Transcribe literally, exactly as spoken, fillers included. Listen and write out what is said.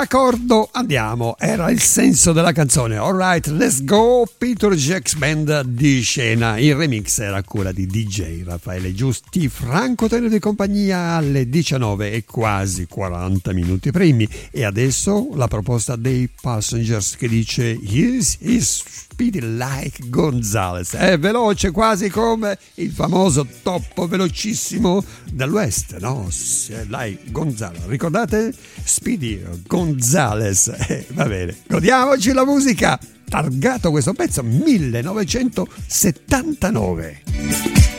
D'accordo, andiamo, era il senso della canzone. Alright, let's go. Peter Jacks Band di scena. Il remix era a cura di D J Raffaele Giusti. Franco Tenero di compagnia alle diciannove e quasi quaranta minuti primi. E adesso la proposta dei Passengers che dice Yes, is speedy like Gonzales. È veloce quasi come il famoso toppo velocissimo dell'West, no? Like Gonzales. Ricordate? Speedy Gonzales. Eh, va bene, godiamoci la musica. Targato questo pezzo millenovecentosettantanove.